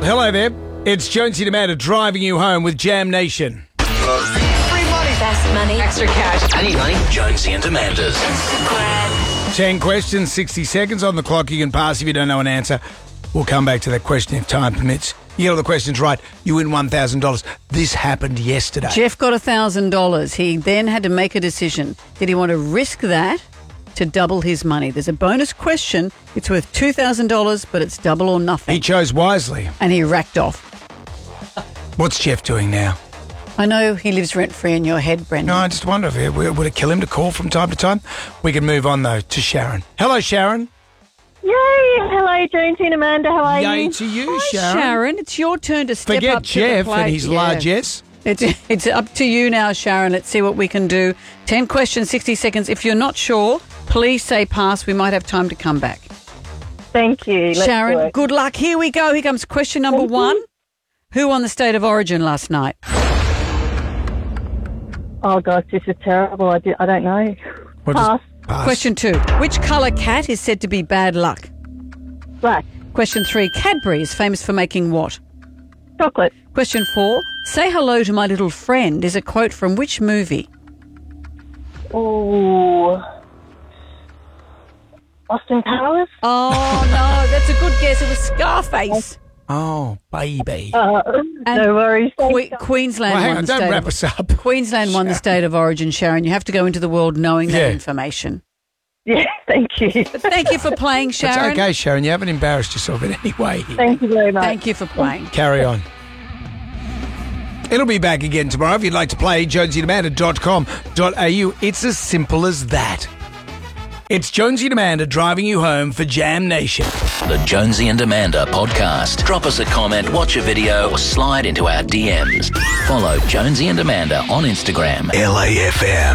Hello there. It's Jonesy and Amanda driving you home with Jam Nation. Free money. Best money. Extra cash. I need money. Jonesy and Amanda's. 10 questions, 60 seconds on the clock. You can pass if you don't know an answer. We'll come back to that question if time permits. You get all the questions right, you win $1,000. This happened yesterday. Jeff got $1,000. He then had to make a decision. Did he want to risk that to double his money? There's a bonus question. It's worth $2,000, but it's double or nothing. He chose wisely. And he racked off. What's Jeff doing now? I know he lives rent-free in your head, Brendan. No, I just wonder if would it kill him to call from time to time? We can move on, though, to Sharon. Hello, Sharon. Yay! Hello, Jonesy and Amanda. How are Yay you? to you, Hi, Sharon. Sharon. It's your turn to step Forget up to Jeff the plate. and his largesse. It's up to you now, Sharon. Let's see what we can do. 10 questions, 60 seconds. If you're not sure, please say pass. We might have time to come back. Thank you. Let's do Sharon, it. good luck. Here we go. Here comes question number one. Who won the State of Origin last night? Oh, gosh, this is terrible. I don't know. Pass. Pass. Question two. Which colour cat is said to be bad luck? Black. Question three. Cadbury is famous for making what? Chocolate. Question four. Say hello to my little friend is a quote from which movie? Oh. Austin Powers? Oh, no. That's a good guess. It was Scarface. Oh, baby. No worries. Queensland Well, hang won on, the don't State wrap of us up. Queensland won the State of Origin, Sharon. You have to go into the world knowing that Yeah. information. Yeah, thank you. But thank you for playing, Sharon. It's okay, Sharon. You haven't embarrassed yourself in any way. Thank you very much. Thank you for playing. Carry on. It'll be back again tomorrow. If you'd like to play, jonesyandamanda.com.au. It's as simple as that. It's Jonesy and Amanda driving you home for Jam Nation. The Jonesy and Amanda podcast. Drop us a comment, watch a video, or slide into our DMs. Follow Jonesy and Amanda on Instagram. LAFM.